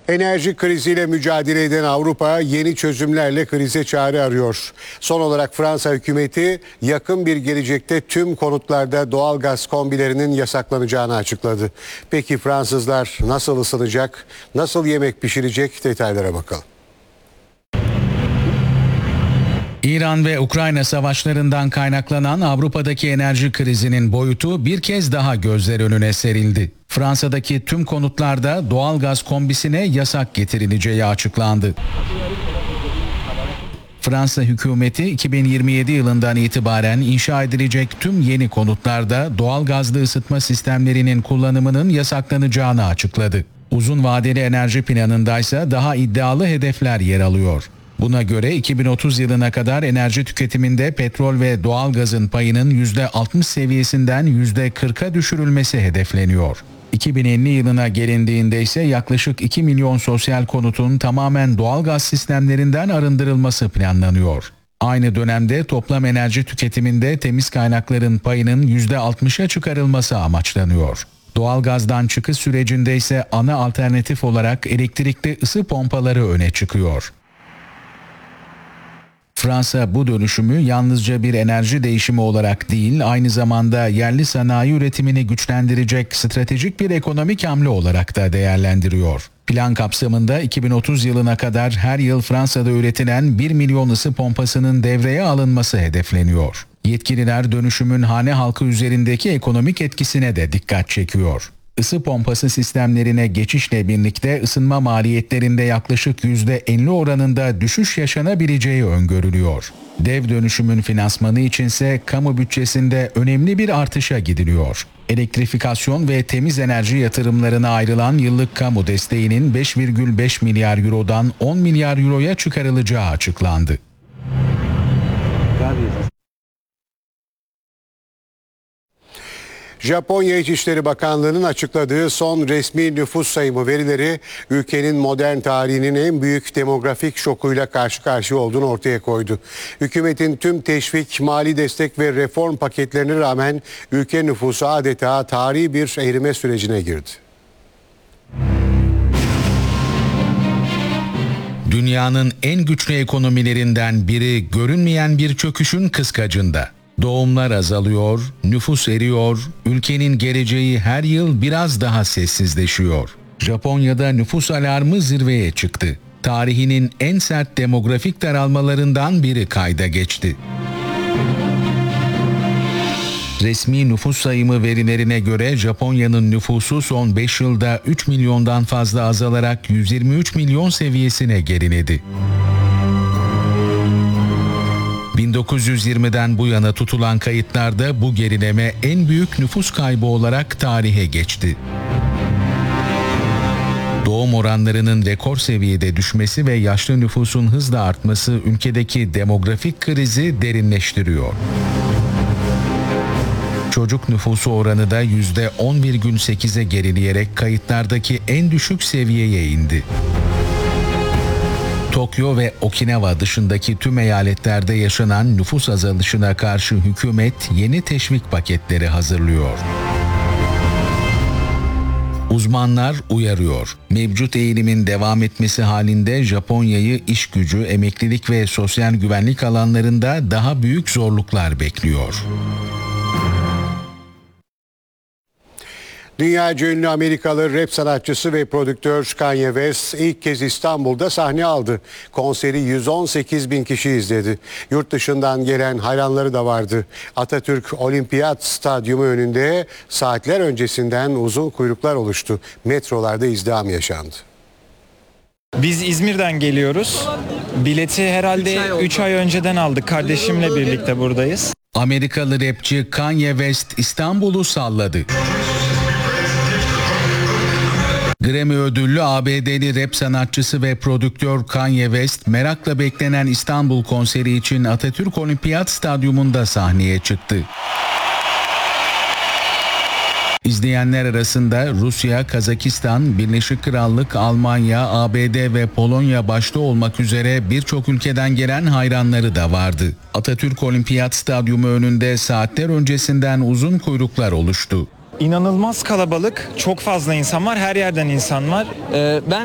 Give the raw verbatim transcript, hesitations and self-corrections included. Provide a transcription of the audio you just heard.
Enerji kriziyle mücadele eden Avrupa yeni çözümlerle krize çare arıyor. Son olarak Fransa hükümeti yakın bir gelecekte tüm konutlarda doğalgaz kombilerinin yasaklanacağını açıkladı. Peki Fransızlar nasıl ısınacak, nasıl yemek pişirecek, detaylara bakalım. İran ve Ukrayna savaşlarından kaynaklanan Avrupa'daki enerji krizinin boyutu bir kez daha gözler önüne serildi. Fransa'daki tüm konutlarda doğalgaz kombisine yasak getirileceği açıklandı. Fransa hükümeti iki bin yirmi yedi yılından itibaren inşa edilecek tüm yeni konutlarda doğalgazlı ısıtma sistemlerinin kullanımının yasaklanacağını açıkladı. Uzun vadeli enerji planındaysa daha iddialı hedefler yer alıyor. Buna göre iki bin otuz yılına kadar enerji tüketiminde petrol ve doğalgazın payının yüzde altmış seviyesinden yüzde kırka düşürülmesi hedefleniyor. iki bin elli yılına gelindiğinde ise yaklaşık iki milyon sosyal konutun tamamen doğalgaz sistemlerinden arındırılması planlanıyor. Aynı dönemde toplam enerji tüketiminde temiz kaynakların payının yüzde altmışa çıkarılması amaçlanıyor. Doğalgazdan çıkış sürecinde ise ana alternatif olarak elektrikli ısı pompaları öne çıkıyor. Fransa bu dönüşümü yalnızca bir enerji değişimi olarak değil, aynı zamanda yerli sanayi üretimini güçlendirecek stratejik bir ekonomik hamle olarak da değerlendiriyor. Plan kapsamında iki bin otuz yılına kadar her yıl Fransa'da üretilen bir milyon ısı pompasının devreye alınması hedefleniyor. Yetkililer dönüşümün hane halkı üzerindeki ekonomik etkisine de dikkat çekiyor. Isı pompası sistemlerine geçişle birlikte ısınma maliyetlerinde yaklaşık yüzde elli oranında düşüş yaşanabileceği öngörülüyor. Dev dönüşümün finansmanı içinse kamu bütçesinde önemli bir artışa gidiliyor. Elektrifikasyon ve temiz enerji yatırımlarına ayrılan yıllık kamu desteğinin beş virgül beş milyar eurodan on milyar euroya çıkarılacağı açıklandı. Japonya İçişleri Bakanlığı'nın açıkladığı son resmi nüfus sayımı verileri ülkenin modern tarihinin en büyük demografik şokuyla karşı karşıya olduğunu ortaya koydu. Hükümetin tüm teşvik, mali destek ve reform paketlerine rağmen ülke nüfusu adeta tarihi bir erime sürecine girdi. Dünyanın en güçlü ekonomilerinden biri görünmeyen bir çöküşün kıskacında. Doğumlar azalıyor, nüfus eriyor, ülkenin geleceği her yıl biraz daha sessizleşiyor. Japonya'da nüfus alarmı zirveye çıktı. Tarihinin en sert demografik daralmalarından biri kayda geçti. Resmi nüfus sayımı verilerine göre Japonya'nın nüfusu son beş yılda üç milyondan fazla azalarak yüz yirmi üç milyon seviyesine geriledi. bin dokuz yüz yirmiden bu yana tutulan kayıtlarda bu gerileme en büyük nüfus kaybı olarak tarihe geçti. Doğum oranlarının rekor seviyede düşmesi ve yaşlı nüfusun hızla artması ülkedeki demografik krizi derinleştiriyor. Çocuk nüfusu oranı da yüzde on virgül sekize gerileyerek kayıtlardaki en düşük seviyeye indi. Tokyo ve Okinawa dışındaki tüm eyaletlerde yaşanan nüfus azalışına karşı hükümet yeni teşvik paketleri hazırlıyor. Uzmanlar uyarıyor. Mevcut eğilimin devam etmesi halinde Japonya'yı iş gücü, emeklilik ve sosyal güvenlik alanlarında daha büyük zorluklar bekliyor. Dünyaca ünlü Amerikalı rap sanatçısı ve prodüktör Kanye West ilk kez İstanbul'da sahne aldı. Konseri yüz on sekiz bin kişi izledi. Yurt dışından gelen hayranları da vardı. Atatürk Olimpiyat Stadyumu önünde saatler öncesinden uzun kuyruklar oluştu. Metrolarda izdiham yaşandı. Biz İzmir'den geliyoruz. Bileti herhalde üç ay önceden aldık. Kardeşimle birlikte buradayız. Amerikalı rapçi Kanye West İstanbul'u salladı. Grammy ödüllü A B D'li rap sanatçısı ve prodüktör Kanye West merakla beklenen İstanbul konseri için Atatürk Olimpiyat Stadyumunda sahneye çıktı. İzleyenler arasında Rusya, Kazakistan, Birleşik Krallık, Almanya, A B D ve Polonya başta olmak üzere birçok ülkeden gelen hayranları da vardı. Atatürk Olimpiyat Stadyumu önünde saatler öncesinden uzun kuyruklar oluştu. İnanılmaz kalabalık, çok fazla insan var, her yerden insan var. Ee, ben